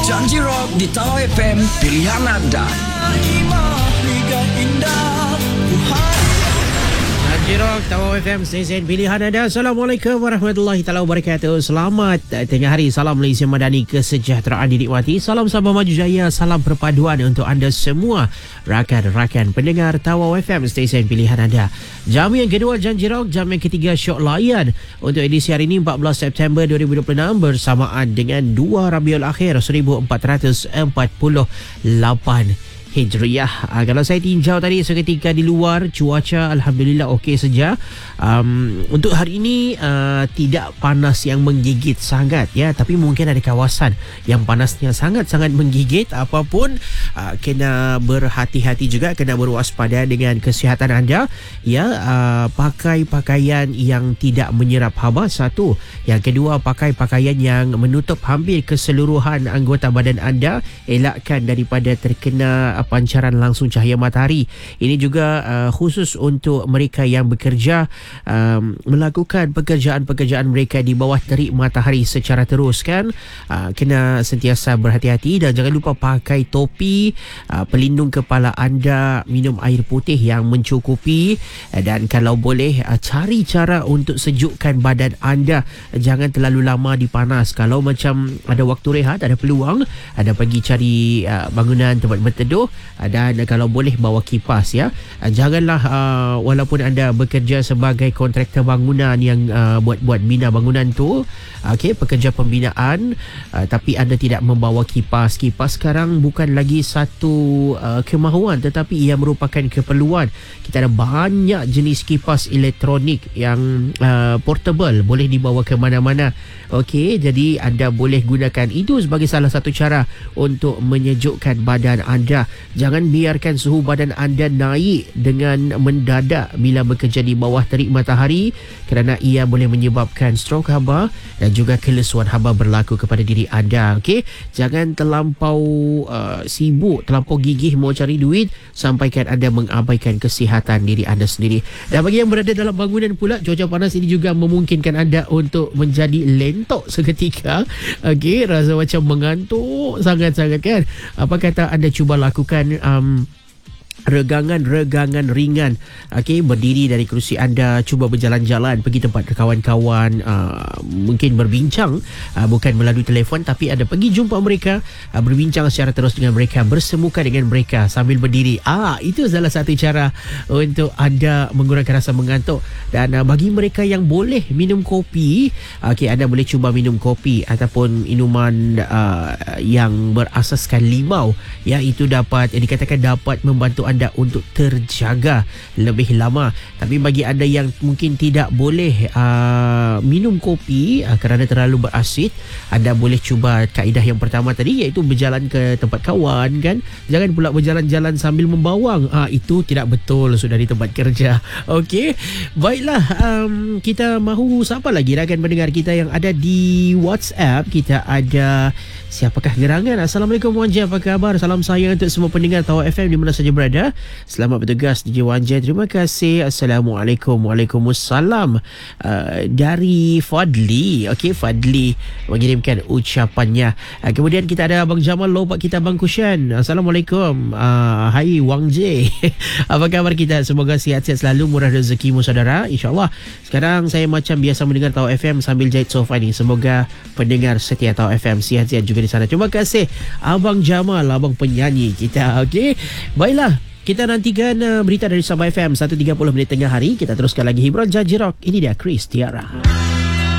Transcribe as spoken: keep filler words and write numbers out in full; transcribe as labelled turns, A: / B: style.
A: Janji Rock di Tawau F M, pilihan anda.
B: Jirok Tawau F M, stesen pilihan anda. Assalamualaikum warahmatullahi taala wabarakatuh. Selamat tengah hari. Salam Malaysia Madani, kesejahteraan dinikmati. Salam Sabah Maju Jaya, salam perpaduan untuk anda semua rakan-rakan pendengar Tawau F M, stesen pilihan anda. Jam yang kedua Janji Rock, jam yang ketiga Syok Layan untuk edisi hari ini empat belas September dua ribu dua puluh enam bersamaan dengan dua Rabiul Akhir seribu empat ratus empat puluh lapan Hijriah. Uh, kalau saya tinjau tadi seketika di luar, cuaca alhamdulillah okey saja. Um, untuk hari ini uh, tidak panas yang menggigit sangat ya, tapi mungkin ada kawasan yang panasnya sangat-sangat menggigit. Apapun uh, kena berhati-hati juga, kena berwaspada dengan kesihatan anda ya. Uh, pakai pakaian yang tidak menyerap haba, satu. Yang kedua, pakai pakaian yang menutup hampir keseluruhan anggota badan anda. Elakkan daripada terkena pancaran langsung cahaya matahari. Ini juga uh, khusus untuk mereka yang bekerja, um, melakukan pekerjaan-pekerjaan mereka di bawah terik matahari secara terus kan. Uh, kena sentiasa berhati-hati dan jangan lupa pakai topi, uh, pelindung kepala anda, minum air putih yang mencukupi, uh, dan kalau boleh uh, cari cara untuk sejukkan badan anda. Jangan terlalu lama dipanas. Kalau macam ada waktu rehat, ada peluang, ada pergi cari uh, bangunan tempat berteduh, dan kalau boleh bawa kipas ya. Janganlah uh, walaupun anda bekerja sebagai kontraktor bangunan yang uh, buat-buat bina bangunan tu, okey, pekerja pembinaan, uh, tapi anda tidak membawa kipas. Kipas sekarang bukan lagi satu uh, kemahuan, tetapi ia merupakan keperluan. Kita ada banyak jenis kipas elektronik yang uh, portable, boleh dibawa ke mana-mana. Okey, jadi anda boleh gunakan itu sebagai salah satu cara untuk menyejukkan badan anda. Jangan biarkan suhu badan anda naik dengan mendadak bila bekerja di bawah terik matahari, kerana ia boleh menyebabkan strok haba dan juga kelesuan haba berlaku kepada diri anda. Okey, jangan terlampau uh, sibuk, terlampau gigih mau cari duit sampaikan anda mengabaikan kesihatan diri anda sendiri. Dan bagi yang berada dalam bangunan pula, cuaca panas ini juga memungkinkan anda untuk menjadi lentok seketika. Okey, rasa macam mengantuk sangat-sangat kan. Apa kata anda cuba lakukan um, regangan-regangan ringan. Okey, berdiri dari kerusi anda, cuba berjalan-jalan, pergi tempat kawan-kawan, uh, mungkin berbincang, uh, bukan melalui telefon, tapi anda pergi jumpa mereka, uh, berbincang secara terus dengan mereka, bersemuka dengan mereka sambil berdiri. Ah, itu salah satu cara untuk anda mengurangkan rasa mengantuk. Dan uh, bagi mereka yang boleh minum kopi, okey, anda boleh cuba minum kopi ataupun minuman uh, yang berasaskan limau. Ya, itu dapat, dikatakan dapat membantu anda anda untuk terjaga lebih lama. Tapi bagi anda yang mungkin tidak boleh uh, minum kopi uh, kerana terlalu berasid, anda boleh cuba kaedah yang pertama tadi, iaitu berjalan ke tempat kawan kan. Jangan pula berjalan-jalan sambil membawang. Ah, itu tidak betul sudah di tempat kerja. Okey, baiklah, um, kita mahu siapa lagi rakan mendengar kita yang ada di WhatsApp. Kita ada siapakah gerangan? Assalamualaikum Wan J, apa khabar? Salam sayang untuk semua pendengar Tawau F M di mana saja berada. Selamat bertugas D J Wan J. Terima kasih. Assalamualaikum. Waalaikumsalam. Uh, dari Fadli. Okey, Fadli mengirimkan ucapannya. Uh, kemudian kita ada Abang Jamal Lopak kita Abang Kushan. Assalamualaikum. Uh, hai Wang J. Apa khabar kita? Semoga sihat-sihat selalu, murah rezekimu saudara, insya-Allah. Sekarang saya macam biasa mendengar Tawau F M sambil jahit sofa ni. Semoga pendengar setia Tawau F M sihat-sihat juga di sana. Terima kasih Abang Jamal, abang penyanyi kita. Okey. Baiklah, kita nantikan uh, berita dari Sabah F M seratus tiga puluh minit tengah hari. Kita teruskan lagi hiburan Janji Rock. Ini dia Chris Tiara.